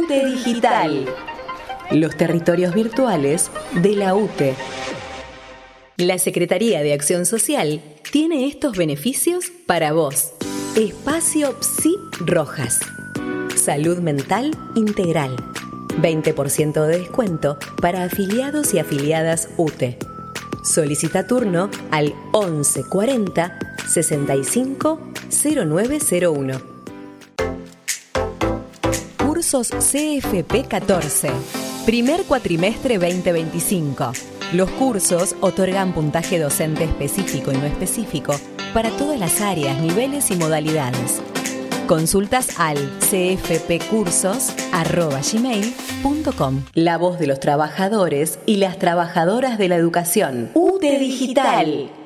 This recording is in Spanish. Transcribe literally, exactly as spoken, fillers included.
U T E Digital. Los territorios virtuales de la U T E. La Secretaría de Acción Social tiene estos beneficios para vos. Espacio Psi Rojas. Salud mental integral. veinte por ciento de descuento para afiliados y afiliadas U T E. Solicita turno al once cuarenta sesenta y cinco cero nueve cero uno. Cursos C F P catorce. Primer cuatrimestre veinte veinticinco. Los cursos otorgan puntaje docente específico y no específico para todas las áreas, niveles y modalidades. Consultas al c f p cursos arroba gmail punto com. La voz de los trabajadores y las trabajadoras de la educación. U T E Digital.